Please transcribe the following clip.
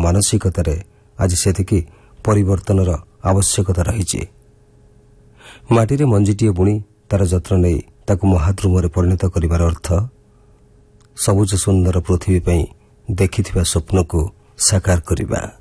ମାନସିକତାରେ ଆଜି ସେତିକି ପରିବର୍ତ୍ତନର ଆବଶ୍ୟକତା ରହିଛି। ମାଟିରେ ମଞ୍ଜିଟିଏ ବୁଣି ତାର ଯତ୍ନ ନେଇ ତାକୁ ମହାଦ୍ରୁମରେ ପରିଣତ କରିବାର ଅର୍ଥ ସବୁଜ ସୁନ୍ଦର ପୃଥିବୀ ପାଇଁ ଦେଖିଥିବା ସ୍ୱପ୍ନକୁ ସାକାର କରିବା।